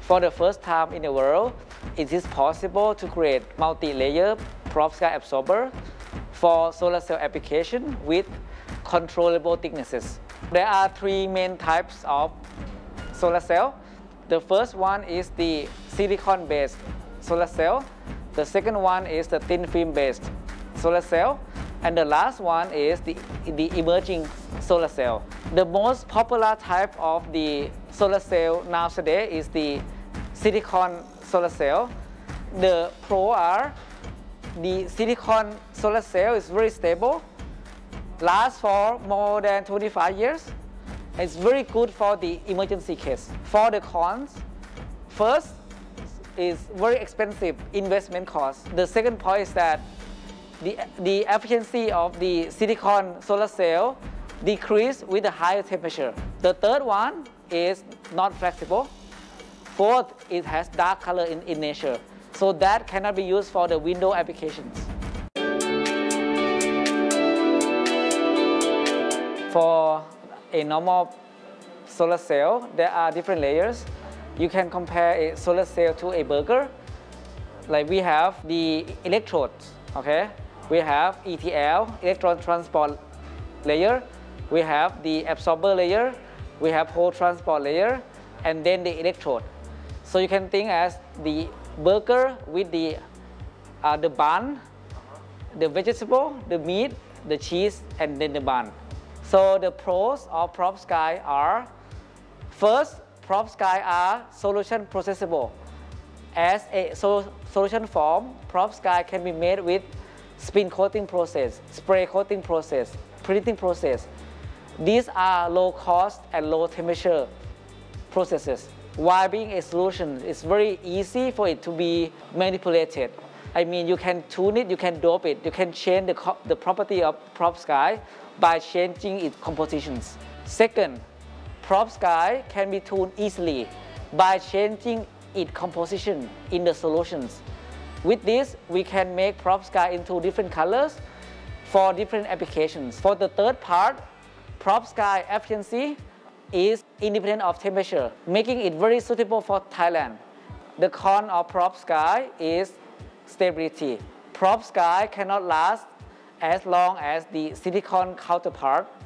For the first time in the world, it is possible to create multi-layer perovskite absorber for solar cell application with controllable thicknesses. There are three main types of solar cell. The first one is the silicon-based solar cell. The second one is the thin film-based solar cell. And the last one is the emerging solar cell. The most popular type of the solar cell nowadays is the silicon solar cell. The pro are the silicon solar cell is very stable, lasts for more than 25 years. It's very good for the emergency case. For the cons, first is very expensive investment cost. The second point is that the efficiency of the silicon solar cell decrease with the higher temperature. The third one is not flexible. Fourth, it has dark color in nature. So that cannot be used for the window applications. For a normal solar cell, there are different layers. You can compare a solar cell to a burger. Like we have the electrodes, okay? We have ETL, electron transport layer. We have the absorber layer. We have hole transport layer, and then the electrode. So you can think as the burger with the bun, the vegetable, the meat, the cheese, and then the bun. So the pros of perovskite are, first, perovskite are solution processable. As a solution form, perovskite can be made with spin coating process, spray coating process, printing process. These are low cost and low temperature processes. While being a solution, it's very easy for it to be manipulated. I mean, you can tune it, you can dope it, you can change the property of perovskite by changing its compositions. Second, perovskite can be tuned easily by changing its composition in the solutions. With this, we can make perovskite into different colors for different applications. For the third part, perovskite efficiency is independent of temperature, making it very suitable for Thailand. The con of perovskite is stability. Perovskite cannot last as long as the silicon counterpart.